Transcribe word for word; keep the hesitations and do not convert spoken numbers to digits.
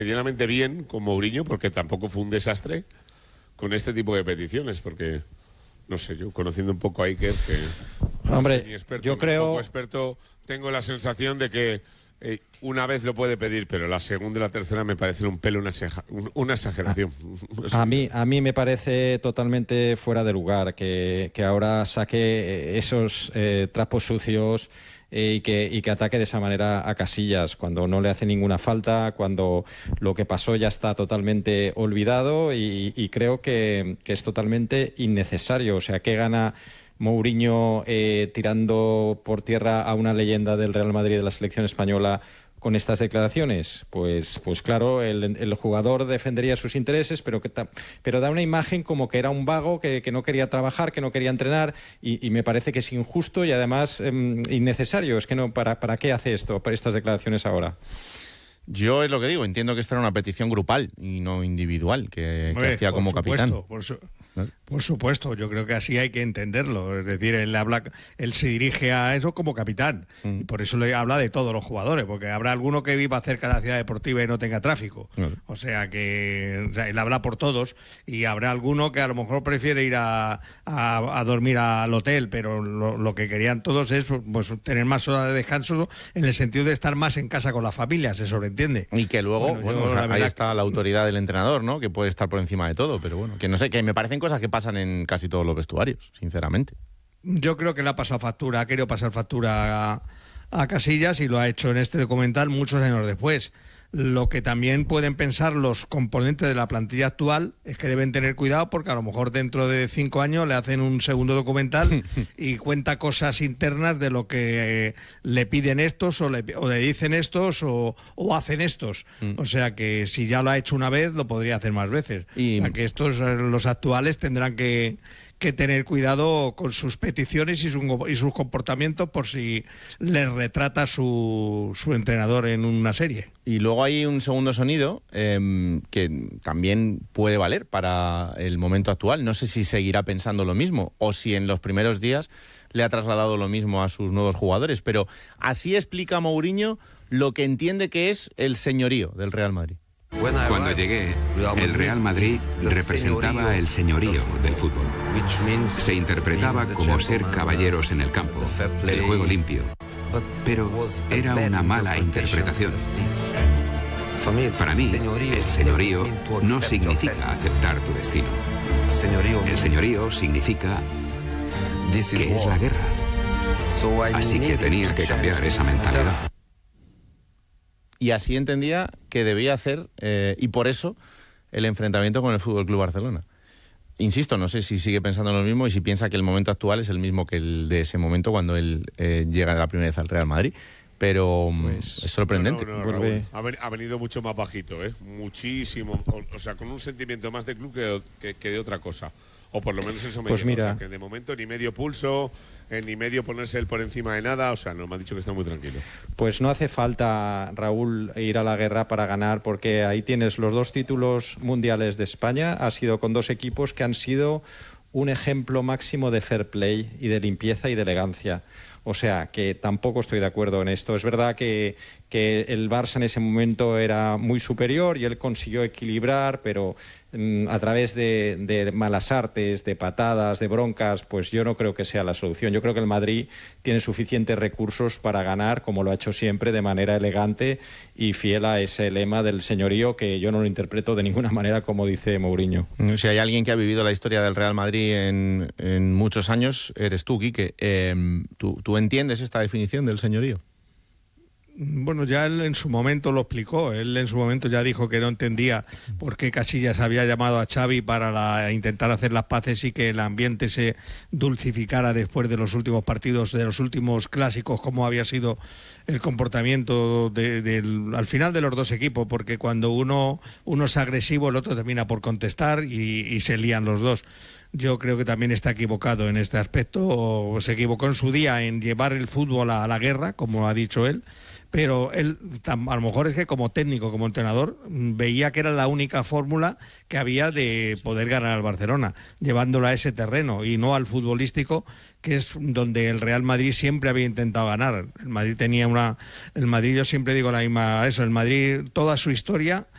medianamente bien con Mourinho, porque tampoco fue un desastre con este tipo de peticiones, porque, no sé, yo conociendo un poco a Iker, que Hombre, no soy ni experto, yo ni creo... poco experto, tengo la sensación de que eh, una vez lo puede pedir, pero la segunda y la tercera me parecen un pelo, una, exager una exageración. A mí, a mí me parece totalmente fuera de lugar que, que ahora saque esos eh, trapos sucios y que, y que ataque de esa manera a Casillas, cuando no le hace ninguna falta, cuando lo que pasó ya está totalmente olvidado y, y creo que, que es totalmente innecesario. O sea, ¿qué gana Mourinho eh, tirando por tierra a una leyenda del Real Madrid, de la selección española, con estas declaraciones? Pues, pues claro, el, el jugador defendería sus intereses, pero, que ta, pero da una imagen como que era un vago, que, que no quería trabajar, que no quería entrenar, y, y me parece que es injusto y además eh, innecesario. Es que no, ¿para, ¿para qué hace esto, para estas declaraciones ahora? Yo es lo que digo, entiendo que esta era una petición grupal y no individual, que, que hacía como supuesto, capitán. Por su... Por supuesto, yo creo que así hay que entenderlo. Es decir, él habla, él se dirige a eso como capitán. Mm. Y por eso le habla de todos los jugadores, porque habrá alguno que viva cerca de la ciudad deportiva y no tenga tráfico. Claro. O sea que o sea, él habla por todos, y habrá alguno que a lo mejor prefiere ir a, a, a dormir al hotel, pero lo, lo que querían todos es pues, tener más horas de descanso, en el sentido de estar más en casa con la familia, se sobreentiende. Y que luego, bueno, bueno, yo, o sea, ahí está la autoridad del entrenador, ¿no? Que puede estar por encima de todo, pero bueno, que no sé, que me parecen cosas que pasan en casi todos los vestuarios, sinceramente. Yo creo que le ha pasado factura, ha querido pasar factura a, a Casillas, y lo ha hecho en este documental muchos años después. Lo que también pueden pensar los componentes de la plantilla actual es que deben tener cuidado, porque a lo mejor dentro de cinco años le hacen un segundo documental y cuenta cosas internas de lo que eh, le piden estos o le, o le dicen estos o, o hacen estos. Mm. O sea que si ya lo ha hecho una vez, lo podría hacer más veces. Y... O sea que estos, los actuales, tendrán que... que tener cuidado con sus peticiones y, su, y sus comportamientos, por si les retrata su, su entrenador en una serie. Y luego hay un segundo sonido eh, que también puede valer para el momento actual. No sé si seguirá pensando lo mismo o si en los primeros días le ha trasladado lo mismo a sus nuevos jugadores, pero así explica Mourinho lo que entiende que es el señorío del Real Madrid. Cuando llegué, el Real Madrid representaba el señorío del fútbol. Se interpretaba como ser caballeros en el campo, el juego limpio, pero era una mala interpretación. Para mí, el señorío no significa aceptar tu destino. El señorío significa que es la guerra. Así que tenía que cambiar esa mentalidad. Y así entendía que debía hacer, eh, y por eso, el enfrentamiento con el F C Barcelona. Insisto, no sé si sigue pensando lo mismo y si piensa que el momento actual es el mismo que el de ese momento cuando él eh, llega la primera vez al Real Madrid. Pero pues, es sorprendente. No, no, no, Raúl, ha venido mucho más bajito, ¿eh? Muchísimo. O, o sea, con un sentimiento más de club que, que, que de otra cosa. O por lo menos eso me pues llega. Mira. O sea, que de momento ni medio pulso, eh, ni medio ponerse él por encima de nada. O sea, no, me ha dicho que está muy tranquilo. Pues no hace falta, Raúl, ir a la guerra para ganar, porque ahí tienes los dos títulos mundiales de España. Ha sido con dos equipos que han sido un ejemplo máximo de fair play y de limpieza y de elegancia. O sea, que tampoco estoy de acuerdo en esto. Es verdad que, que el Barça en ese momento era muy superior y él consiguió equilibrar, pero mmm, a través de, de malas artes, de patadas, de broncas, pues yo no creo que sea la solución. Yo creo que el Madrid tiene suficientes recursos para ganar, como lo ha hecho siempre, de manera elegante y fiel a ese lema del señorío, que yo no lo interpreto de ninguna manera como dice Mourinho. Si hay alguien que ha vivido la historia del Real Madrid en, en muchos años, eres tú, Quique. Eh, ¿tú, ¿Tú entiendes esta definición del señorío? Bueno, ya él en su momento lo explicó. Él en su momento ya dijo que no entendía por qué Casillas había llamado a Xavi para la, intentar hacer las paces y que el ambiente se dulcificara después de los últimos partidos, de los últimos clásicos, como había sido el comportamiento de, de, de, al final de los dos equipos, porque cuando uno, uno es agresivo, el otro termina por contestar y, y se lían los dos. Yo creo que también está equivocado en este aspecto, o se equivocó en su día en llevar el fútbol a, a la guerra, como ha dicho él, pero él a lo mejor es que como técnico, como entrenador, veía que era la única fórmula que había de poder ganar al Barcelona, llevándolo a ese terreno y no al futbolístico, que es donde el Real Madrid siempre había intentado ganar. El Madrid tenía una... El Madrid, yo siempre digo la misma... Eso, el Madrid, toda su historia